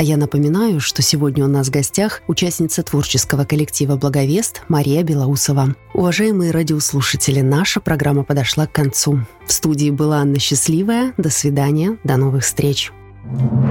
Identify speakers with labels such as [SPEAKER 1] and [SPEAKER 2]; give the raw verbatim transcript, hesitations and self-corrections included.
[SPEAKER 1] А я напоминаю, что сегодня у нас в гостях участница творческого коллектива «Благовест» Мария Белоусова. Уважаемые радиослушатели, наша программа подошла к концу. В студии была Анна Счастливая. До свидания, до новых встреч.